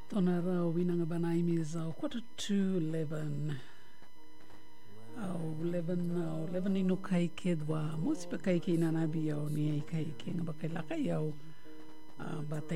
Tona rau winanga banaim is 11:45. Au 11 inu kai ke dwa. Mosi pa kai ke inanabi au ni ai kai ke ngabakai lakai au. Ba